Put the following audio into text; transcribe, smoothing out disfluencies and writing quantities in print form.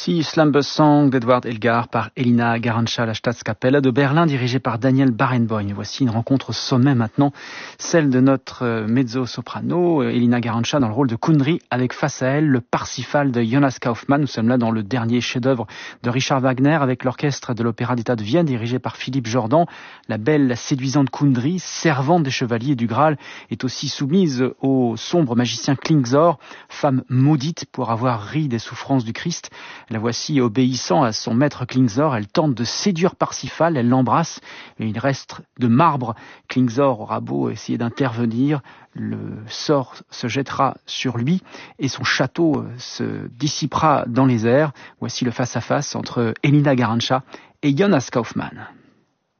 Ici, Slumber Song d'Edward Elgar par Elina Garanca, la Staatskapelle de Berlin, dirigée par Daniel Barenboim. Voici une rencontre au sommet maintenant, celle de notre mezzo-soprano, Elina Garanca, dans le rôle de Kundry, avec face à elle le Parsifal de Jonas Kaufmann. Nous sommes là dans le dernier chef-d'œuvre de Richard Wagner, avec l'orchestre de l'Opéra d'État de Vienne, dirigé par Philippe Jordan. La belle, la séduisante Kundry, servante des chevaliers du Graal, est aussi soumise au sombre magicien Klingsor, femme maudite pour avoir ri des souffrances du Christ. La voici obéissant à son maître Klingsor. Elle tente de séduire Parsifal, elle l'embrasse, et il reste de marbre. Klingsor aura beau essayer d'intervenir, le sort se jettera sur lui et son château se dissipera dans les airs. Voici le face-à-face entre Elina Garanca et Jonas Kaufmann.